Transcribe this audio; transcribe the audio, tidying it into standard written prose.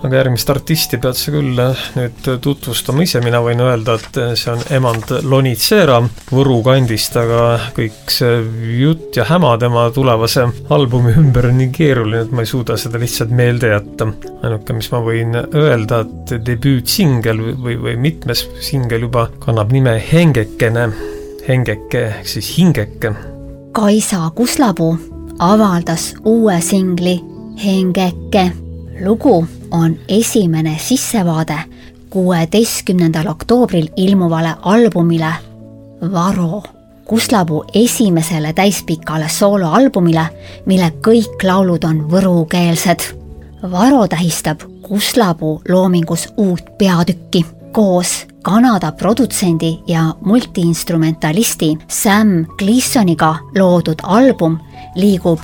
aga järgmist artisti pead sa küll nüüd tutvustama ise, mina võin öelda, et see on emand Lonitsera Võru kandist, aga kõik see jutt ja häma tema tulevase albumi ümber on nii keeruline, et ma ei suuda seda lihtsalt meelde jätta. Ainuke, mis ma võin öelda, et debüütsingel või mitmes singel juba kannab nime Hengekene, hengeke ehk siis hingeke. Kaisa Kuslapuu avaldas uue singli Hengeke. Lugu on esimene sissevaade 16. oktoobril ilmuvale albumile Varo, Kuslapuu esimesele täispikale sooloalbumile, mille kõik laulud on võrukeelsed. Varo tähistab Kuslapuu loomingus uut peatükki. Koos Kanada produtsendi ja multiinstrumentalisti Sam Gleasoniga loodud album liigub